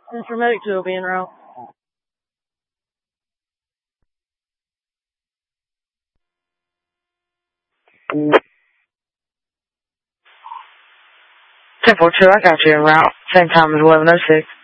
Mr. Medic 2 will be en route. Temple 2, I got you en route. Same time as 1106.